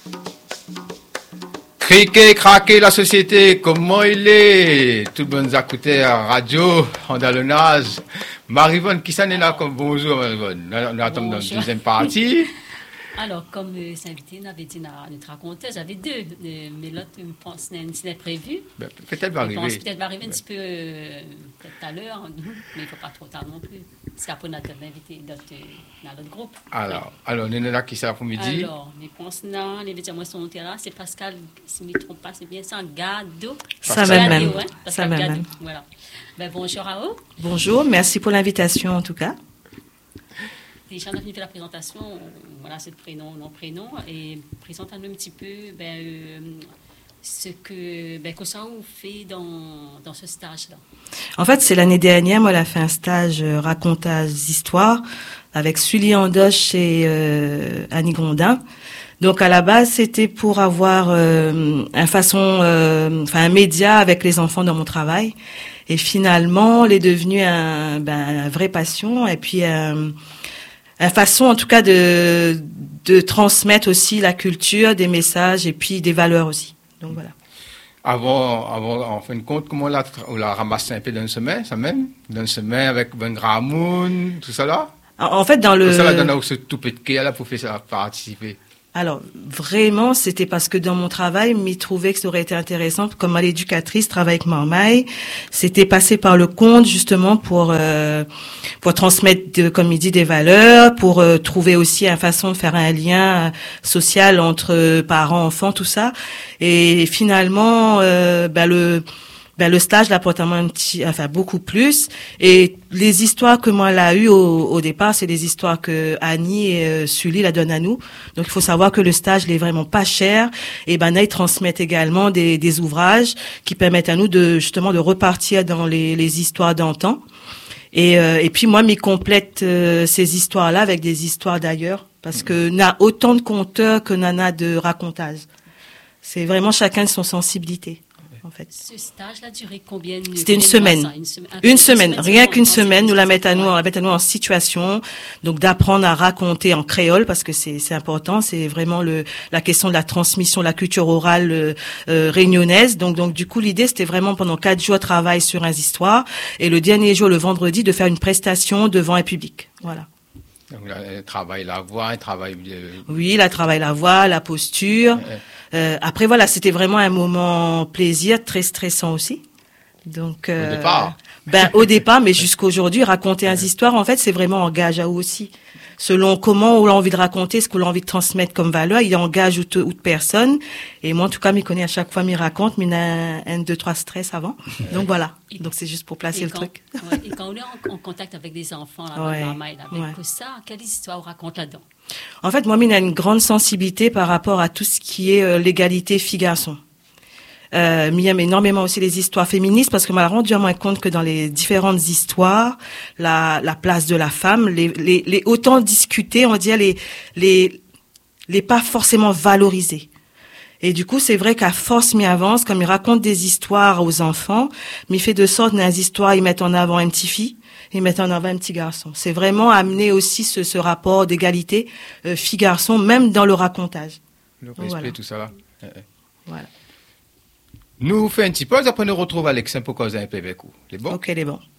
Criquet, craquer la société, comment il est? Tout le monde a écouté à radio, andalonnage. Marivonne, qui s'en est là comme bonjour, Marivonne? Nous attendons dans la deuxième partie. Alors, comme invité, nous avait dit notre raconteur, j'avais deux, mais l'autre, je pense, n'est prévu. Ben, peut-être va arriver. Peut-être va arriver un petit peu peut-être tout à l'heure, mais il ne faut pas trop tard non plus. Parce qu'après, nous avons invité dans notre groupe. Alors, nous sommes là qui c'est l'après-midi. Alors, je pense que l'invité à moi sur le terrain, c'est Pascal, si je ne me trompe pas, c'est bien ça, Gado. Ça même. Ouais, Ça même. Voilà. Ben, bonjour à vous. Bonjour, merci pour l'invitation en tout cas. Déjà, on a fini la présentation. Voilà, c'est le prénom, nom, prénom. Et présente-nous un petit peu ce que ça vous fait dans ce stage-là. En fait, c'est l'année dernière, moi, elle a fait un stage racontage d'histoire avec Sully Andoche et Annie Grondin. Donc, à la base, c'était pour avoir un média avec les enfants dans mon travail. Et finalement, elle est devenue une vraie passion. Et puis, une façon, en tout cas, de transmettre aussi la culture, des messages et puis des valeurs aussi. Donc, voilà. Avant, en fin de compte, comment on l'a ramassé un peu dans le sommet, ça même? Dans le sommet avec Ben Gramoun, tout ça là? En fait, dans le... Tout ça là, dans ce tout petit là pour faire ça participer. Alors, vraiment, c'était parce que dans mon travail, m'y trouvais que ça aurait été intéressant, comme à l'éducatrice, travailler avec Marmaille. C'était passé par le conte, justement, pour transmettre, comme il dit, des valeurs, pour trouver aussi une façon de faire un lien social entre parents, enfants, tout ça. Et finalement, le stage l'apporte beaucoup plus. Et les histoires que moi, elle a eues au départ, c'est des histoires que Annie et Sully la donnent à nous. Donc, il faut savoir que le stage, il est vraiment pas cher. Et là, ils transmettent également des ouvrages qui permettent à nous de repartir dans les histoires d'antan. Et puis, moi, m'y complète ces histoires-là avec des histoires d'ailleurs. Parce que n'a autant de conteurs que n'en a de racontages. C'est vraiment chacun de son sensibilité. En fait. Ce stage-là durait combien? C'était une semaine. Une semaine. Rien qu'une semaine, nous la mettre à nous en situation, donc d'apprendre à raconter en créole parce que c'est important. C'est vraiment la question de la transmission, de la culture orale réunionnaise. Donc du coup, l'idée c'était vraiment pendant 4 jours de travail sur une histoire et le dernier jour, le vendredi, de faire une prestation devant un public. Voilà. Donc, elle travaille la voix, elle travaille... Oui, elle travaille la voix, la posture. Après, voilà, c'était vraiment un moment plaisir, très stressant aussi. Donc, au départ. Au départ, mais jusqu'aujourd'hui, raconter une histoire, en fait, c'est vraiment engage à eux aussi. Selon comment on a envie de raconter, ce qu'on a envie de transmettre comme valeur, il engage ou de personnes. Et moi, en tout cas, m'y connais à chaque fois, m'y raconte, mais il y a 1, 2, 3 stress avant. Donc voilà. Donc c'est juste pour placer le truc. Ouais, et quand on est en contact avec des enfants, quelle histoire on raconte là-dedans? En fait, moi, il y a une grande sensibilité par rapport à tout ce qui est l'égalité filles-garçons. Mais j'aime énormément aussi les histoires féministes parce que m'a rendu compte que dans les différentes histoires, la place de la femme, les autant discutées, on dirait les pas forcément valorisées. Et du coup, c'est vrai qu'à force, m'y avance, comme il raconte des histoires aux enfants, m'y fait de sorte dans les histoires, ils mettent en avant un petit fille, ils mettent en avant un petit garçon. C'est vraiment amener aussi ce rapport d'égalité fille-garçon, même dans le racontage. Le respect, voilà. Tout ça là. Voilà. Nous faisons un petit pause, après nous retrouvons Alexin pour causer un peu avec vous. C'est bon? Ok, c'est bon.